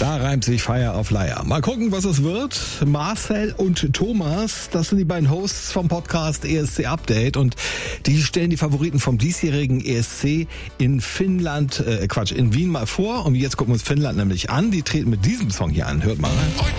Da reimt sich Fire auf Liar. Mal gucken, was es wird. Marcel und Thomas, das sind die beiden Hosts vom Podcast ESC Update und die stellen die Favoriten vom diesjährigen ESC in Wien mal vor. Und jetzt gucken wir uns Finnland nämlich an. Die treten mit diesem Song hier an. Hört mal rein.